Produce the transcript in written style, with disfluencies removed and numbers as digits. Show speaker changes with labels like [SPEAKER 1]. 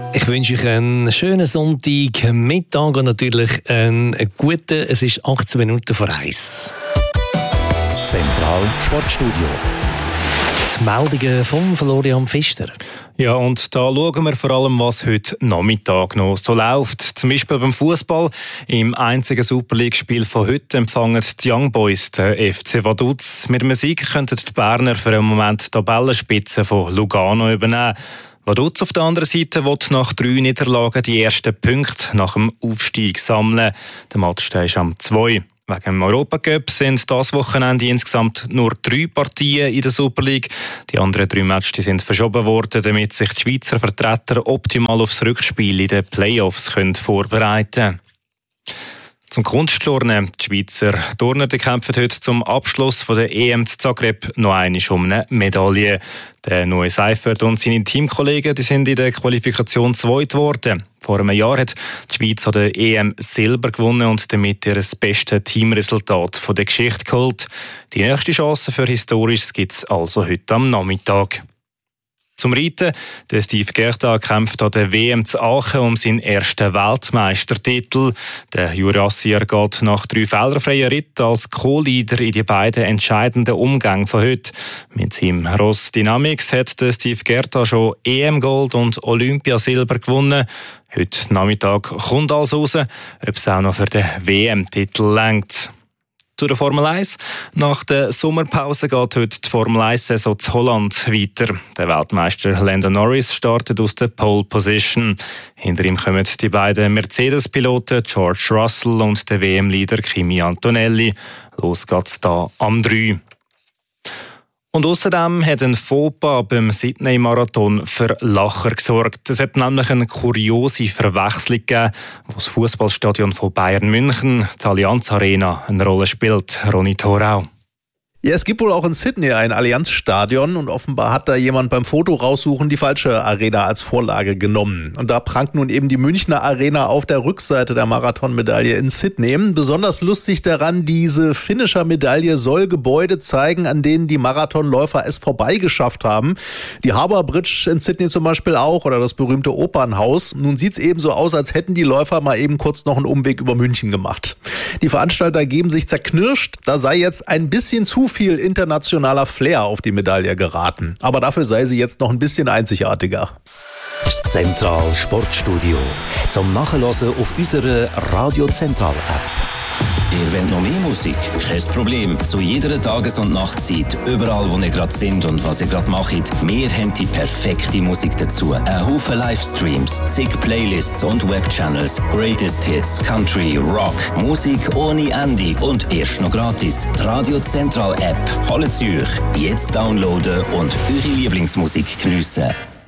[SPEAKER 1] Ich wünsche euch einen schönen Sonntagmittag und natürlich einen guten. Es ist 18 Minuten vor 1.
[SPEAKER 2] Zentral Sportstudio.
[SPEAKER 1] Die Meldungen von Florian Pfister.
[SPEAKER 3] Ja, und da schauen wir vor allem, was heute Nachmittag noch so läuft. Zum Beispiel beim Fußball. Im einzigen Super League-Spiel von heute empfangen die Young Boys den FC Vaduz. Mit dem Sieg könnten die Berner für einen Moment die Tabellenspitze von Lugano übernehmen. Vaduz auf der anderen Seite will nach 3 Niederlagen die ersten Punkte nach dem Aufstieg sammeln. Der Match ist am 2. Wegen dem Europacup sind das Wochenende insgesamt nur 3 Partien in der Super League. Die anderen 3 Matches sind verschoben worden, damit sich die Schweizer Vertreter optimal aufs Rückspiel in den Playoffs vorbereiten können. Zum Kunstturnen. Die Schweizer Turner kämpfen heute zum Abschluss von der EM zu Zagreb noch einmal um eine Medaille. Der Noe Seifert und seine Teamkollegen sind in der Qualifikation 2. geworden. Vor einem Jahr hat die Schweiz an der EM Silber gewonnen und damit ihr das beste Teamresultat der Geschichte geholt. Die nächste Chance für Historisches gibt es also heute am Nachmittag. Zum Reiten. Der Steve Gerda kämpft an der WM zu Aachen um seinen ersten Weltmeistertitel. Der Jurassier geht nach 3 fehlerfreien Ritten als Co-Leader in die beiden entscheidenden Umgänge von heute. Mit seinem Ross Dynamics hat der Steve Gerda schon EM-Gold und Olympiasilber gewonnen. Heute Nachmittag kommt alles raus, ob es auch noch für den WM-Titel reicht. Zu der Formel 1. Nach der Sommerpause geht heute die Formel 1-Saison zu Holland weiter. Der Weltmeister Lando Norris startet aus der Pole Position. Hinter ihm kommen die beiden Mercedes-Piloten George Russell und der WM-Leader Kimi Antonelli. Los geht's da am 3. Und außerdem hat ein Fauxpas beim Sydney-Marathon für Lacher gesorgt. Es hat nämlich eine kuriose Verwechslung gegeben, wo das Fußballstadion von Bayern München, die Allianz Arena, eine Rolle spielt. Ronny Thorau.
[SPEAKER 4] Ja, es gibt wohl auch in Sydney ein Allianz-Stadion und offenbar hat da jemand beim Foto raussuchen die falsche Arena als Vorlage genommen. Und da prangt nun eben die Münchner Arena auf der Rückseite der Marathonmedaille in Sydney. Besonders lustig daran, diese Finisher-Medaille soll Gebäude zeigen, an denen die Marathonläufer es vorbeigeschafft haben. Die Harbour Bridge in Sydney zum Beispiel auch oder das berühmte Opernhaus. Nun sieht's eben so aus, als hätten die Läufer mal eben kurz noch einen Umweg über München gemacht. Die Veranstalter geben sich zerknirscht, da sei jetzt ein bisschen zu viel internationaler Flair auf die Medaille geraten. Aber dafür sei sie jetzt noch ein bisschen einzigartiger.
[SPEAKER 2] Das Zentral Sportstudio. Zum Nachhören auf unserer Radio Zentral App.
[SPEAKER 5] Ihr wollt noch mehr Musik? Kein Problem. Zu jeder Tages- und Nachtzeit, überall wo ihr gerade sind und was ihr gerade macht, wir haben die perfekte Musik dazu. Ein Haufen Livestreams, zig Playlists und Webchannels, Greatest Hits, Country, Rock, Musik ohne Ende und erst noch gratis. Die Radio Zentral App. Holt sie euch. Jetzt downloaden und eure Lieblingsmusik geniessen.